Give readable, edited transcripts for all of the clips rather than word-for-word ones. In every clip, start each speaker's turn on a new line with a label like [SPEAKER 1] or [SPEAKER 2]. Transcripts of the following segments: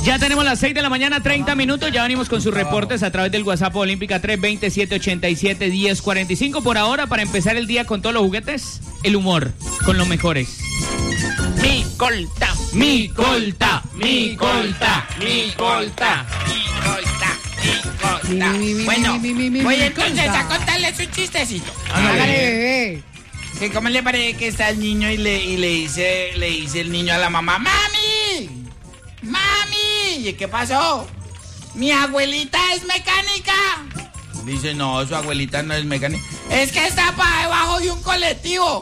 [SPEAKER 1] Ya tenemos las 6 de la mañana, 30 minutos. Ya venimos con sus reportes a través del WhatsApp Olímpica 320-787-1045. Por ahora, para empezar el día con todos los juguetes, el humor, con los mejores. Mi colta, mi colta, mi colta, mi colta, mi colta, mi colta. Bueno, voy entonces a contarles un chistecito.
[SPEAKER 2] Hágale,
[SPEAKER 1] Que ¿cómo le parece que está el niño y le dice el niño a la mamá, ¡Mami! ¡Mami! ¿Y qué pasó? Mi abuelita es mecánica. Dice, no, su abuelita no es mecánica. Es que está para debajo de un colectivo.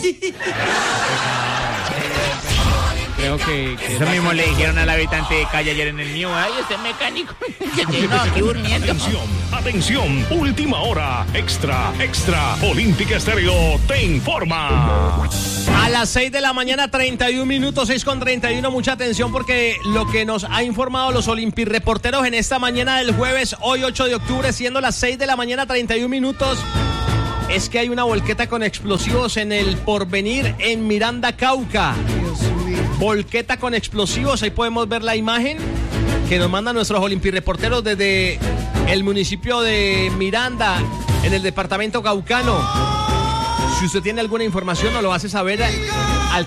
[SPEAKER 1] Creo que eso mismo le dijeron al habitante de calle ayer en el mío. Ay, ese mecánico que tengo aquí durmiendo.
[SPEAKER 3] Atención, última hora, extra, Olímpica Estéreo te informa.
[SPEAKER 4] A las 6 de la mañana, 31 minutos, 6:31, mucha atención porque lo que nos ha informado los Olimpireporteros en esta mañana del jueves, hoy 8 de octubre, siendo las 6 de la mañana, 31 minutos, es que hay una volqueta con explosivos en el Porvenir en Miranda, Cauca. Volqueta con explosivos, ahí podemos ver la imagen que nos mandan nuestros Olimpireporteros desde el municipio de Miranda, en el departamento caucano. Si usted tiene alguna información, nos lo hace saber al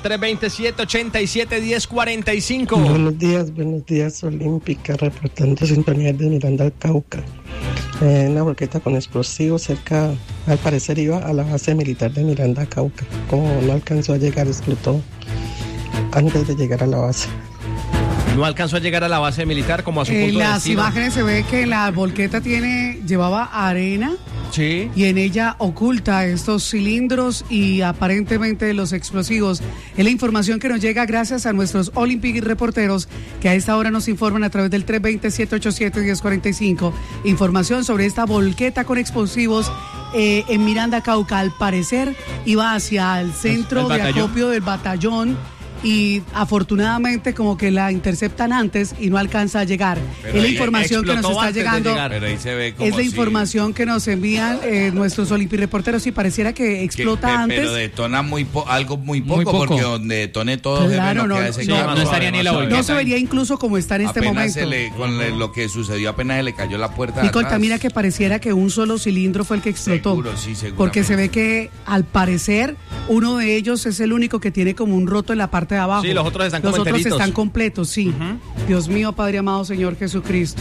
[SPEAKER 4] 327-87-1045.
[SPEAKER 5] Buenos días, Olímpica, reportando sintonía de Miranda al Cauca. Una volqueta con explosivos cerca, al parecer iba a la base militar de Miranda, Cauca. Como no alcanzó a llegar, explotó antes de llegar a la base.
[SPEAKER 4] No alcanzó a llegar a la base militar como a su punto de destino.
[SPEAKER 2] En las imágenes se ve que la volqueta llevaba arena.
[SPEAKER 4] Sí.
[SPEAKER 2] Y en ella oculta estos cilindros y aparentemente los explosivos. Es la información que nos llega gracias a nuestros Olympic reporteros que a esta hora nos informan a través del 320-787-1045. Información sobre esta volqueta con explosivos en Miranda, Cauca. Al parecer iba hacia el centro de acopio del batallón. Y afortunadamente como que la interceptan antes y no alcanza a llegar.
[SPEAKER 1] Pero
[SPEAKER 2] es la información que nos está llegando.
[SPEAKER 1] Pero ahí se ve como
[SPEAKER 2] es la información que nos envían nuestros Olimpireporteros y pareciera que explota antes.
[SPEAKER 1] Pero detona algo muy poco, porque donde detone todo,
[SPEAKER 2] claro,
[SPEAKER 1] no
[SPEAKER 2] estaría ni la volqueta. No se vería incluso como está en este momento.
[SPEAKER 1] Con lo que sucedió apenas se le cayó la puerta.
[SPEAKER 2] Nicolta, mira que pareciera que un solo cilindro fue el que explotó.
[SPEAKER 1] Seguro.
[SPEAKER 2] Porque se ve que al parecer uno de ellos es el único que tiene como un roto en la parte de abajo.
[SPEAKER 4] Sí, los otros están
[SPEAKER 2] Los
[SPEAKER 4] enteritos.
[SPEAKER 2] otros están completos, sí. Dios mío, Padre amado, Señor Jesucristo.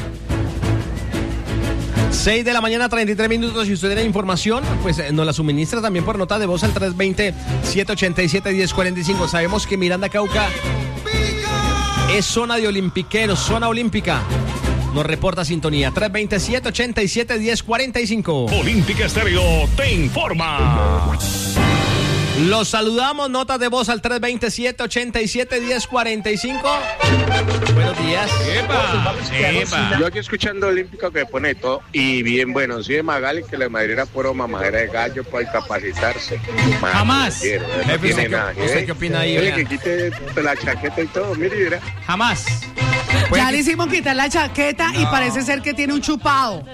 [SPEAKER 4] 6 de la mañana, 33 minutos. Si usted tiene información, pues nos la suministra también por nota de voz al 320-787-1045. Sabemos que Miranda, Cauca es zona de olimpiqueros, zona olímpica. Nos reporta sintonía 320-787-1045.
[SPEAKER 3] Olímpica Estéreo te informa.
[SPEAKER 4] Los saludamos, notas de voz al 320-787-1045. Buenos días.
[SPEAKER 6] Epa. Yo aquí escuchando Olímpico que pone todo y bien bueno. Sí, de Magali que la madera puro mamadera de gallo para capacitarse.
[SPEAKER 1] Jamás.
[SPEAKER 6] No tiene nada.
[SPEAKER 4] ¿Usted qué opina ahí?
[SPEAKER 6] Oye, que quite la chaqueta y todo, mire, mira.
[SPEAKER 1] Jamás.
[SPEAKER 2] Ya le hicimos quitar la chaqueta y parece ser que tiene un chupado.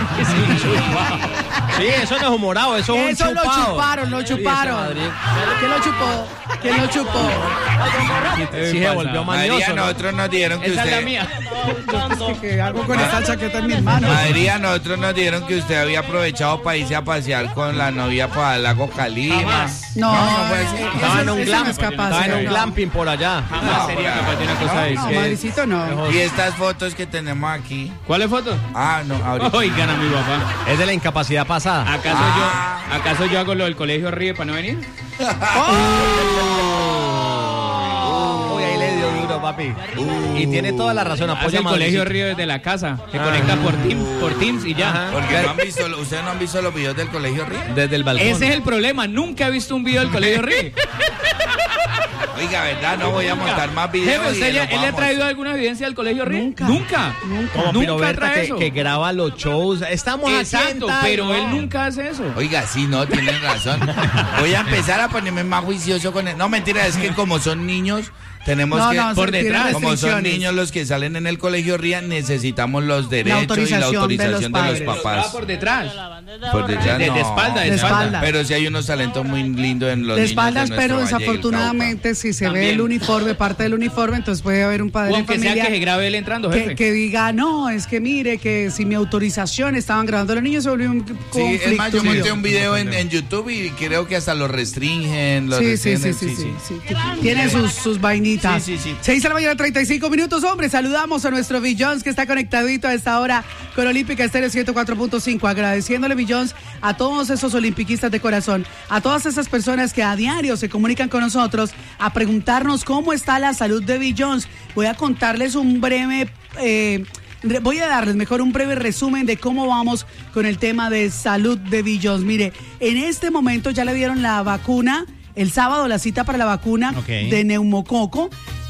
[SPEAKER 4] Sí, eso no es humorado, eso es un chupado.
[SPEAKER 2] Lo chuparon. ¿Quién lo chupó?
[SPEAKER 4] Sí, se volvió manioso.
[SPEAKER 1] María, nosotros nos dijeron que
[SPEAKER 4] Esa
[SPEAKER 1] usted...
[SPEAKER 4] es la mía.
[SPEAKER 2] Que algo con esta chaqueta en mis manos.
[SPEAKER 1] María, nosotros nos dijeron que usted había aprovechado para irse a pasear con la novia para el lago Calima.
[SPEAKER 2] No,
[SPEAKER 4] estaba en un glamping por allá.
[SPEAKER 1] Jamás sería capaz de una cosa de
[SPEAKER 2] no, Madricito, no.
[SPEAKER 1] ¿Y estas fotos que tenemos aquí?
[SPEAKER 4] ¿Cuáles fotos?
[SPEAKER 1] No, ahorita.
[SPEAKER 4] Oigan a mi papá. Es de la incapacidad pasada.
[SPEAKER 1] ¿Acaso yo hago lo del colegio Río para no venir?
[SPEAKER 4] Uy, ahí le dio duro, papi. Y tiene toda la razón.
[SPEAKER 1] Apoya el colegio Río desde la casa. Se conecta por Teams y ya. Porque ustedes no han visto los videos del colegio Río.
[SPEAKER 4] Desde el balcón.
[SPEAKER 1] Ese es el problema. Nunca he visto un video del colegio Río. Oiga, ¿verdad? No voy a montar más videos.
[SPEAKER 7] ¿Él le ha traído alguna evidencia del colegio Río?
[SPEAKER 2] Nunca.
[SPEAKER 4] Nunca trae eso. Que graba los shows. Estamos
[SPEAKER 7] exacto, pero él nunca hace eso.
[SPEAKER 1] Oiga, sí, no, tienen razón. Voy a empezar a ponerme más juicioso con él. No, mentira, es que como son niños, Tenemos que,
[SPEAKER 7] por detrás,
[SPEAKER 1] como son niños los que salen en el colegio RIA, necesitamos los derechos y la autorización de los papás.
[SPEAKER 7] Por detrás.
[SPEAKER 1] Por detrás,
[SPEAKER 7] de espalda.
[SPEAKER 1] Pero si hay unos talentos muy lindos en los
[SPEAKER 2] de
[SPEAKER 1] niños
[SPEAKER 2] espaldas,
[SPEAKER 1] de
[SPEAKER 2] pero
[SPEAKER 1] nuestro Valle del
[SPEAKER 2] desafortunadamente si se
[SPEAKER 7] También.
[SPEAKER 2] ve el uniforme, parte del uniforme, entonces puede haber un padre de familia
[SPEAKER 7] sea que se grabe él entrando, jefe.
[SPEAKER 2] que diga, no, es que mire, que si mi autorización estaban grabando a los niños, se volvió un conflicto.
[SPEAKER 1] Sí, es más, yo monté un video
[SPEAKER 7] en
[SPEAKER 1] YouTube y creo que hasta lo restringen.
[SPEAKER 2] Sí. Tiene sus vainitas.
[SPEAKER 1] Sí.
[SPEAKER 2] 6 de la mañana, 35 minutos, hombre. Saludamos a nuestro Bill Jones que está conectadito a esta hora con Olímpica Estéreo 104.5. Agradeciéndole, Bill Jones, a todos esos olimpiquistas de corazón, a todas esas personas que a diario se comunican con nosotros a preguntarnos cómo está la salud de Bill Jones. Voy a contarles un breve... voy a darles mejor un breve resumen de cómo vamos con el tema de salud de Bill Jones. Mire, en este momento ya le dieron la vacuna, el sábado la cita para la vacuna de neumococo,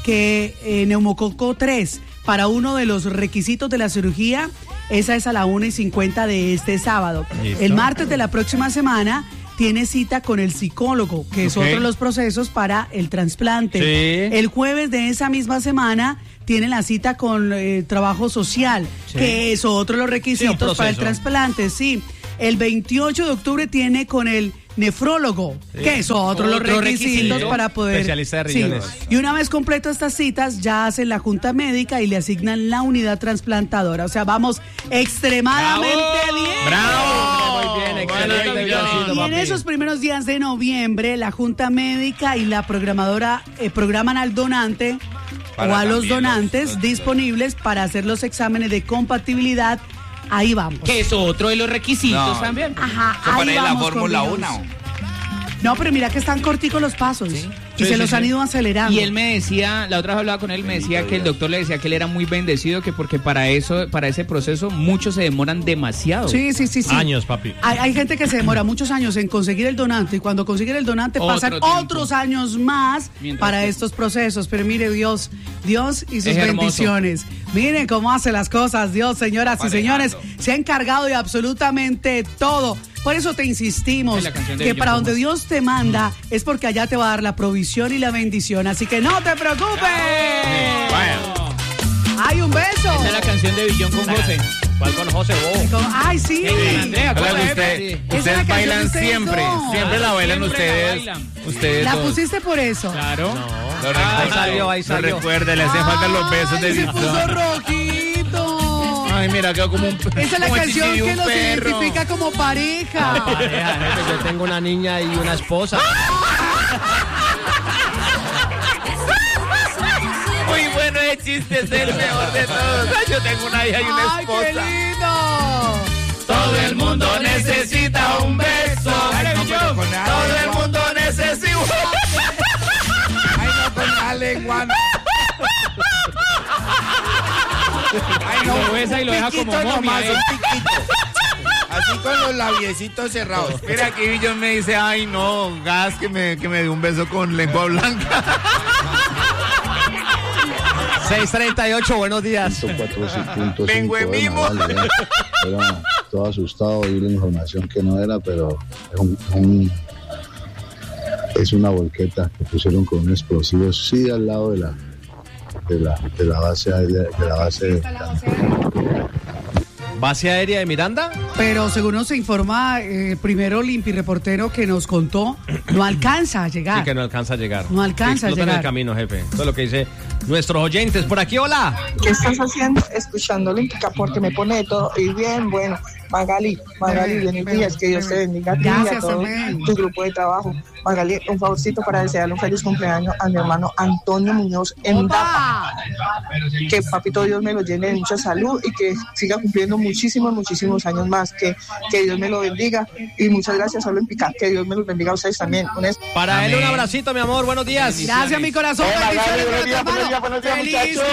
[SPEAKER 2] que neumococo 3, para uno de los requisitos de la cirugía, esa es a la 1:50 de este sábado.
[SPEAKER 4] ¿Listo?
[SPEAKER 2] El martes de la próxima semana tiene cita con el psicólogo, que es otro de los procesos para el trasplante.
[SPEAKER 4] Sí.
[SPEAKER 2] El jueves de esa misma semana tiene la cita con trabajo social, que es otro de los requisitos para el trasplante, sí. El 28 de octubre tiene con el nefrólogo, que es otro de los requisitos para poder...
[SPEAKER 4] Especialista de riñones.
[SPEAKER 2] Sí. Y una vez completo estas citas, ya hacen la junta médica y le asignan la unidad trasplantadora. O sea, vamos extremadamente bien.
[SPEAKER 4] ¡Bravo! Muy bien, excelente.
[SPEAKER 2] Y en esos primeros días de noviembre, la junta médica y la programadora programan al donante o a los donantes disponibles para hacer los exámenes de compatibilidad. Ahí vamos.
[SPEAKER 7] Que es otro de los requisitos también.
[SPEAKER 2] Ajá,
[SPEAKER 1] Se pone
[SPEAKER 2] ahí
[SPEAKER 1] la
[SPEAKER 2] vamos
[SPEAKER 1] Fórmula
[SPEAKER 2] con
[SPEAKER 1] 1.
[SPEAKER 2] No, pero mira que están corticos los pasos. Y se los han ido acelerando.
[SPEAKER 7] Y él me decía, la otra vez hablaba con él, me decía que el doctor le decía que él era muy bendecido, que porque para ese proceso muchos se demoran demasiado.
[SPEAKER 2] Sí.
[SPEAKER 4] Años, papi.
[SPEAKER 2] Hay gente que se demora muchos años en conseguir el donante y cuando consiguen el donante pasan otros años más para estos procesos. Pero mire, Dios y sus bendiciones. Miren cómo hace las cosas Dios, señoras y señores. Se ha encargado de absolutamente todo. Por eso te insistimos que para donde Dios te manda es porque allá te va a dar la provisión y la bendición. Así que no te preocupes. ¡Hay un beso!
[SPEAKER 7] Esa es la canción de Billón con José.
[SPEAKER 4] ¿Cuál con José?
[SPEAKER 2] ¡Ay, sí!
[SPEAKER 7] Andrea,
[SPEAKER 2] Ustedes bailan siempre
[SPEAKER 1] la bailan ustedes.
[SPEAKER 2] ¿La pusiste por eso?
[SPEAKER 7] Claro.
[SPEAKER 4] Ahí salió.
[SPEAKER 1] Lo recuerda, le hacen falta los besos de
[SPEAKER 2] se puso rojito.
[SPEAKER 1] Ay, mira, quedó como un
[SPEAKER 2] Esa es la canción que los identifica como pareja.
[SPEAKER 4] Yo tengo una niña y una esposa.
[SPEAKER 1] Muy bueno el chiste, es el mejor de todos. Yo tengo una hija y una esposa.
[SPEAKER 2] ¡Ay, qué lindo!
[SPEAKER 1] Todo el mundo necesita un beso. Todo el mundo necesita un beso. Ay, no, con la lengua. Ay, no,
[SPEAKER 7] Lo besa y lo deja como momia,
[SPEAKER 1] nomás, un piquito. Así con los labiecitos cerrados. Mira, aquí Billón me dice, ay, no, Gas, que me dio un beso con lengua blanca.
[SPEAKER 4] 6:38, buenos días.
[SPEAKER 8] 4.5
[SPEAKER 1] Vengo en vivo.
[SPEAKER 8] Era todo asustado, oí la información que no era, pero es una volqueta que pusieron con un explosivo, sí, al lado de la base
[SPEAKER 4] ¿Base aérea de Miranda?
[SPEAKER 2] Pero según nos informa primero Limpi reportero que nos contó, no alcanza a llegar.
[SPEAKER 4] Sí, que no alcanza a llegar.
[SPEAKER 2] No alcanza a
[SPEAKER 4] Explota en
[SPEAKER 2] llegar.
[SPEAKER 4] el camino, jefe. Eso es lo que dice nuestros oyentes. Por aquí, hola.
[SPEAKER 9] ¿Qué estás haciendo? Escuchando Olímpica porque me pone de todo. Y bien, bueno, Magali, buenos días, que Dios te bendiga a ti y a
[SPEAKER 2] Gracias,
[SPEAKER 9] todo
[SPEAKER 2] amén.
[SPEAKER 9] tu grupo de trabajo. Magali, un favorcito para desearle un feliz cumpleaños a mi hermano Antonio Muñoz en Dapa. Que papito Dios me lo llene de mucha salud y que siga cumpliendo muchísimos años más. Que Dios me lo bendiga y muchas gracias a Olímpica. Que Dios me los bendiga a ustedes también.
[SPEAKER 4] Para él un abracito, mi amor. Buenos días.
[SPEAKER 2] Gracias, mi corazón. Bendiciones para tu hermano.
[SPEAKER 9] Buenos días,
[SPEAKER 2] ¡Feliz
[SPEAKER 9] muchachos!